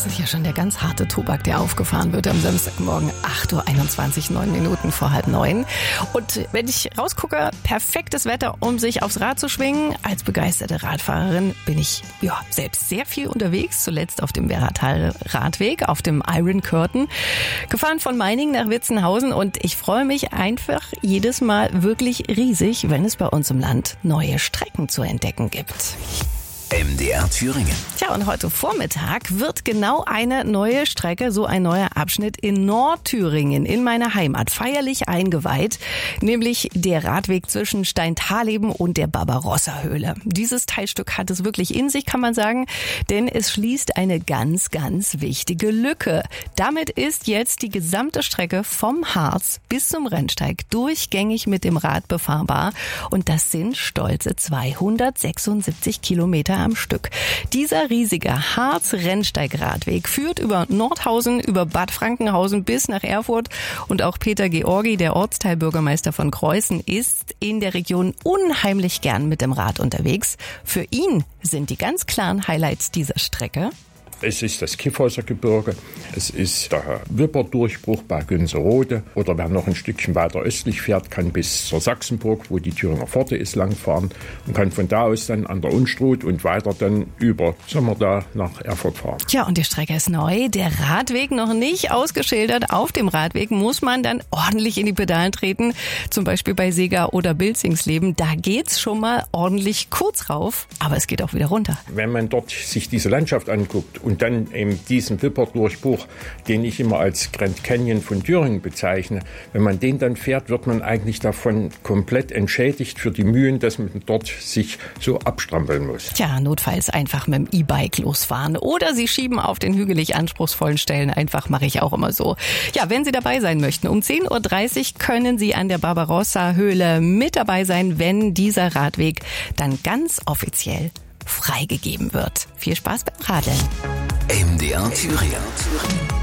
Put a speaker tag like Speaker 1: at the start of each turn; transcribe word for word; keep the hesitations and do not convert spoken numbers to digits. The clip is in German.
Speaker 1: ist hier schon der ganz harte Tobak, der aufgefahren wird am Samstagmorgen, acht Uhr einundzwanzig, neun Minuten vor halb neun. Und wenn ich rausgucke, perfektes Wetter, um sich aufs Rad zu schwingen. Als begeisterte Radfahrerin bin ich ja selbst sehr viel unterwegs, zuletzt auf dem Werratal-Radweg, auf dem Iron Curtain, gefahren von Meiningen nach Witzenhausen, und ich freue mich einfach jedes Mal wirklich riesig, wenn es bei uns im Land neue Strecken zu entdecken gibt.
Speaker 2: M D R Thüringen.
Speaker 1: Tja, und heute Vormittag wird genau eine neue Strecke, so ein neuer Abschnitt in Nordthüringen, in meiner Heimat, feierlich eingeweiht, nämlich der Radweg zwischen Steinthaleben und der Barbarossa-Höhle. Dieses Teilstück hat es wirklich in sich, kann man sagen, denn es schließt eine ganz, ganz wichtige Lücke. Damit ist jetzt die gesamte Strecke vom Harz bis zum Rennsteig durchgängig mit dem Rad befahrbar, und das sind stolze zweihundertsechsundsiebzig Kilometer am Stück. Dieser riesige Harz-Rennsteig-Radweg führt über Nordhausen, über Bad Frankenhausen bis nach Erfurt, und auch Peter Georgi, der Ortsteilbürgermeister von Kreußen, ist in der Region unheimlich gern mit dem Rad unterwegs. Für ihn sind die ganz klaren Highlights dieser Strecke:
Speaker 3: Es ist das Kyffhäuser Gebirge, es ist der Wipperdurchbruch bei Günzerode, oder wer noch ein Stückchen weiter östlich fährt, kann bis zur Sachsenburg, wo die Thüringer Pforte ist, langfahren und kann von da aus dann an der Unstrut und weiter dann über Sommerda nach Erfurt fahren.
Speaker 1: Tja, und die Strecke ist neu, der Radweg noch nicht ausgeschildert. Auf dem Radweg muss man dann ordentlich in die Pedalen treten, zum Beispiel bei Seegar oder Bilzingsleben. Da geht's schon mal ordentlich kurz rauf, aber es geht auch wieder runter.
Speaker 3: Wenn man dort sich diese Landschaft anguckt und dann eben diesen Wipperdurchbruch, den ich immer als Grand Canyon von Thüringen bezeichne, wenn man den dann fährt, wird man eigentlich davon komplett entschädigt für die Mühen, dass man dort sich so abstrampeln muss.
Speaker 1: Tja, notfalls einfach mit dem E-Bike losfahren oder Sie schieben auf den hügelig anspruchsvollen Stellen einfach, mache ich auch immer so. Ja, wenn Sie dabei sein möchten, um zehn Uhr dreißig können Sie an der Barbarossa-Höhle mit dabei sein, wenn dieser Radweg dann ganz offiziell freigegeben wird. Viel Spaß beim Radeln.
Speaker 2: M D R Thüringen.